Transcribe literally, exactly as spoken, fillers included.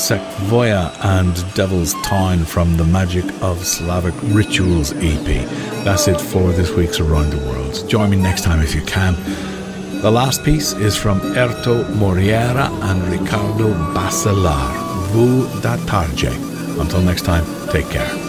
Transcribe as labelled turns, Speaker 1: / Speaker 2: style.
Speaker 1: Sekvoya and Devil's Town from the Magic of Slavic Rituals E P. That's it for this week's Around the World. Join me next time if you can. The last piece is from Erto Moriera and Ricardo Bacelar, Vu da Tarde. Until next time, take care.